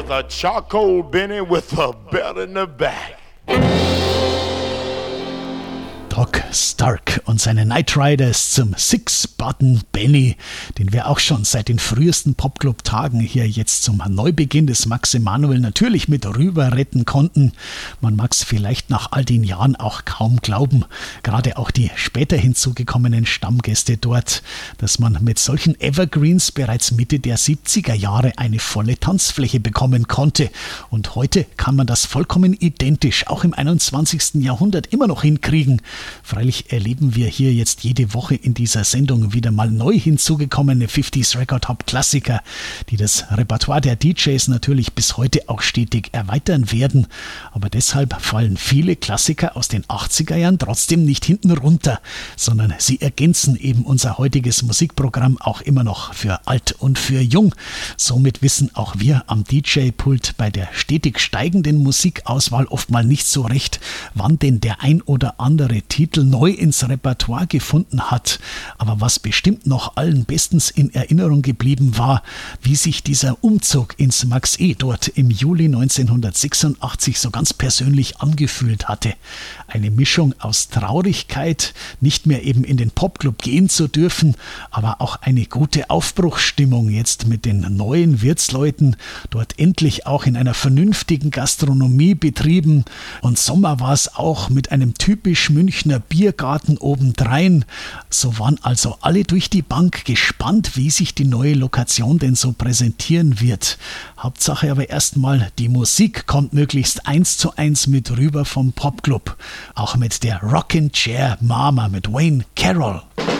brother Charcoal Benny with a belt in the back. Doc Stark und seine Night Riders zum Six-Button Benny, den wir auch schon seit den frühesten Popclub-Tagen hier jetzt zum Neubeginn des Max Emanuel natürlich mit rüber retten konnten. Man mag es vielleicht nach all den Jahren auch kaum glauben, gerade auch die später hinzugekommenen Stammgäste dort, dass man mit solchen Evergreens bereits Mitte der 70er Jahre eine volle Tanzfläche bekommen konnte. Und heute kann man das vollkommen identisch, auch im 21. Jahrhundert immer noch hinkriegen. Freilich erleben wir hier jetzt jede Woche in dieser Sendung wieder mal neu hinzugekommene 50s Record Hop Klassiker, die das Repertoire der DJs natürlich bis heute auch stetig erweitern werden. Aber deshalb fallen viele Klassiker aus den 80er Jahren trotzdem nicht hinten runter, sondern sie ergänzen eben unser heutiges Musikprogramm auch immer noch für alt und für jung. Somit wissen auch wir am DJ-Pult bei der stetig steigenden Musikauswahl oft mal nicht so recht, wann denn der ein oder andere Titel neu ins Repertoire gefunden hat. Aber was bestimmt noch allen bestens in Erinnerung geblieben war, wie sich dieser Umzug ins Max E dort im Juli 1986 so ganz persönlich angefühlt hatte. Eine Mischung aus Traurigkeit, nicht mehr eben in den Popclub gehen zu dürfen, aber auch eine gute Aufbruchsstimmung jetzt mit den neuen Wirtsleuten, dort endlich auch in einer vernünftigen Gastronomie betrieben. Und Sommer war es auch mit einem typisch Münchner Biergarten obendrein. So waren also alle durch die Bank gespannt, wie sich die neue Lokation denn so präsentieren wird. Hauptsache aber erstmal, die Musik kommt möglichst 1:1 mit rüber vom Popclub. Auch mit der Rockin' Chair Mama mit Wayne Carroll.